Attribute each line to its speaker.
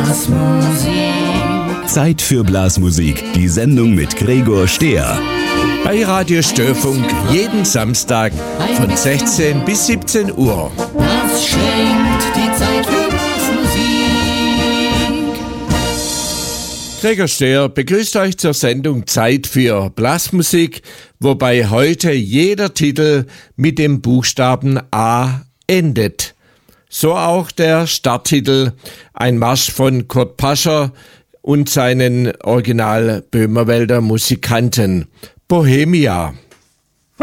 Speaker 1: Zeit für Blasmusik, die Sendung mit Gregor Stehr.
Speaker 2: Bei Radio Störfunk jeden Samstag von 16 bis 17 Uhr.
Speaker 3: Das schenkt die Zeit für Blasmusik.
Speaker 2: Gregor Stehr begrüßt euch zur Sendung Zeit für Blasmusik, wobei heute jeder Titel mit dem Buchstaben A endet. So auch der Starttitel, ein Marsch von Kurt Pascher und seinen Original Böhmerwälder Musikanten, Bohemia.